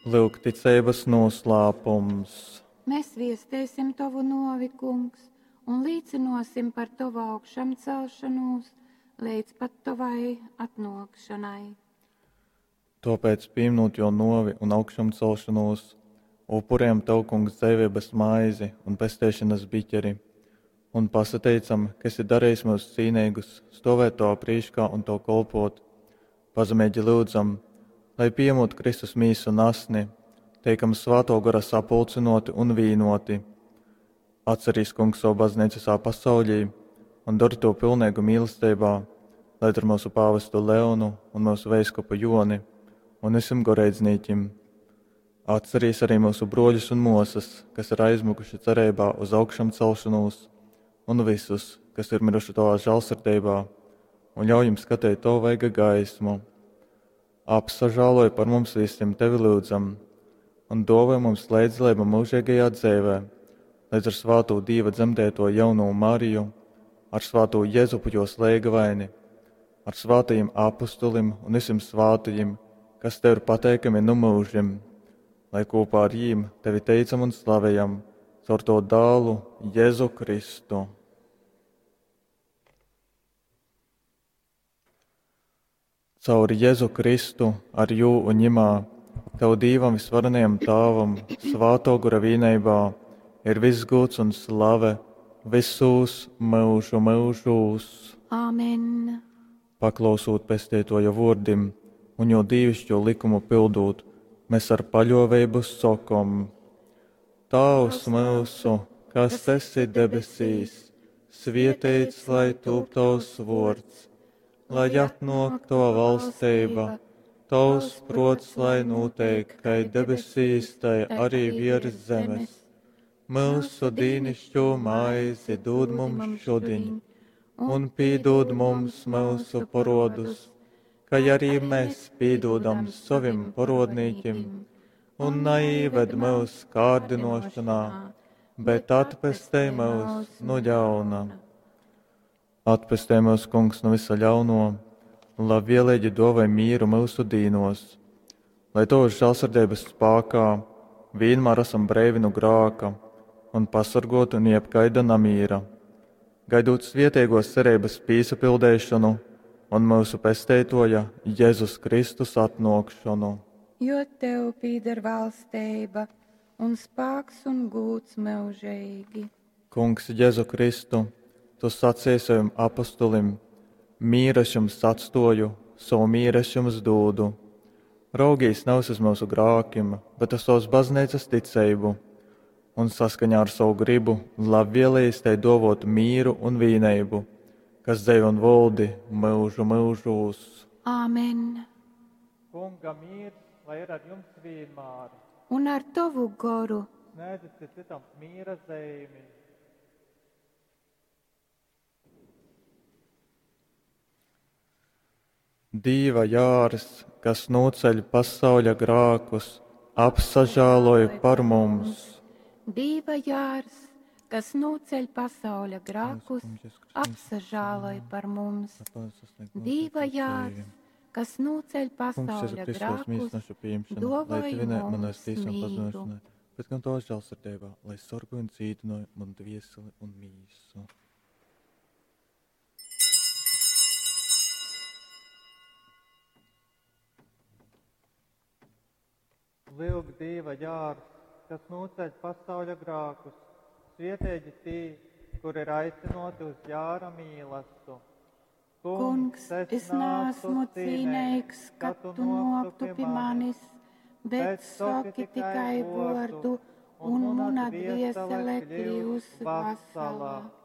Lūk, ticības noslēpums. Mēs viestēsim tavu novi, kungs, un līdzinosim par tavu augšām celšanos, līdz pat tavai atnākšanai. Tāpēc, pieminot jo novi un augšām celšanos, upuriem tev, kungs, dzīvības maizi un pestēšanas biķeri, un pasateicam, kas ir darījis mūs cīnīgus, stāvēt to priekšā un to kolpot. Pazemīgi lūdzam, lai piemūt Kristus mīsu un asni, teikam svāto gara sapulcinoti un vīnoti. Atcerīs, kungs, savu baznīcu visā pasaulī un dar to pilnīgu mīlestībā, lai ar mūsu pāvestu Leonu un mūsu veiskopu Joni un visam goreidzniekiem. Atcerīs arī mūsu broļus un mosas, kas ir aizmukuši cerībā uz augšām celšanos, un visus, kas ir miruši tavā žēlsirdībā, un ļauj jums skatīt to vaiga gaismu. Apsažāloja par mums visiem tevi lūdzam, un dāvā mums līdzlību mūžīgajā dzīvē, līdz ar svāto Dieva dzemdēto jauno Mariju, ar svāto Jēzupu jo slēgavaini, ar svātajiem apustulim un visiem svātajiem, kas tev ir pateikami no mūžiem, lai kopā ar jīm tevi teicam un slavējam caur to dālu Jēzu Kristu. Caur Jēzu Kristu ar jū un ņimā, tev Dīvam visvarenajam tāvam, svāto gara vīneibā, ir viss gods un slave, visus mūžu mūžūs. Āmen. Paklausot pestētoja vārdim un jo dīvišķo likumu pildot, mēs ar paļāvību sakam: Tavs mūsu, kas esi debesīs, svētīts lai top tavs vārds, lai atnāk tava valstība, tavs prots, lai notiek, kā debesīs, tai arī virs zemes. Mūsu dīnišķo maizi dod mums šodien, un piedod mums mūsu parodus, kā arī mēs piedodam saviem parodnīkiem, un neieved mūsu kārdinošanā, bet atpestī mūs no ļauna. Atpestī mūs, kungs, no visa ļauno, lai vienlīdzi dāvā mieru mūsu dīnos, lai to žēlsirdības spēkā vienmēr esam brīvi no grāka un pasargotu no jebkaida namīra, gaidot svētīgos cerības piesapildēšanu un mūsu pestētoja Jēzus Kristus atnākšanu. Jo tev pieder valstība un spēks un gods mūžīgi. Kungs, Jēzu Kristu, tu sacīji saviem apostolim: Mīru es jums atstoju, savu mīru es jums dodu. Raugīs nav uz mūsu grākiem, bet uz savas baznīcas ticību, un saskaņā ar savu gribu labvēlīs tai dāvot mīru un vīneibu, kas dzīvo un valdi mūžu mūžūs. Āmen. Kunga mīrs, lai ir ar jums vienmēr. Un ar tavu goru. Sniedzat citam mīra zīmi. Dīva jārs, kas noceļ pasauļa grākus, apsažāloja par mums. Dīva jārs, kas noceļ pasauļa grākus, apsažāloja par mums. Dīva jārs, kas noceļ pasauļa grākus, dāvāja mums mīru. Bet gan to žēlsirdībā, lai sorgu un dzīdinoja man dvieseli un mīsu. Lūk, Dieva jārs, kas noceļ pasauļa grākus, svētīgi tī, kur ir aicinoti uz jāra mīlestību. Kungs, es neesmu cīnīgs, ka tu noktu pie manis, bet saki tikai vārdu, un mana dviesele kļūs veselā.